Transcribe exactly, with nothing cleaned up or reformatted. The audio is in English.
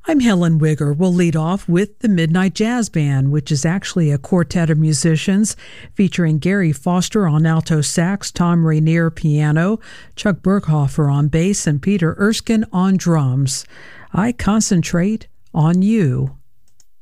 I'm Helen Wigger. We'll lead off with the Midnight Jazz Band, which is actually a quartet of musicians featuring Gary Foster on alto sax, Tom Rainier piano, Chuck Berghofer on bass, and Peter Erskine on drums. I Concentrate on You.